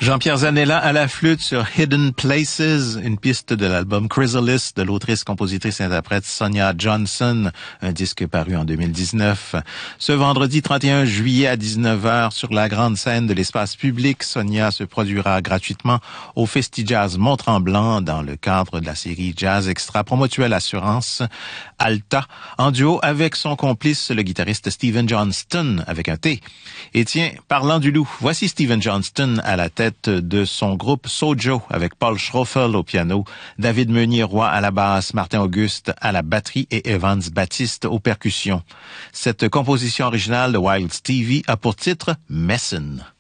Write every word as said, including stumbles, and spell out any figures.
Jean-Pierre Zanella à la flûte sur Hidden Places, une piste de l'album Chrysalis de l'autrice, compositrice et interprète Sonia Johnson, un disque paru en deux mille dix-neuf. Ce vendredi trente et un juillet à dix-neuf heures sur la grande scène de l'espace public, Sonia se produira gratuitement au Festi-Jazz Mont-Tremblant dans le cadre de la série Jazz Extra Promotuelle Assurance Alta, en duo avec son complice, le guitariste Steven Johnston, avec un T. Et tiens, parlant du loup, voici Steven Johnston à la tête de son groupe Sojo avec Paul Schroffel au piano, David Meunier-Roy à la basse, Martin Auguste à la batterie et Evans Baptiste aux percussions. Cette composition originale de Wild Stevie a pour titre Messin'.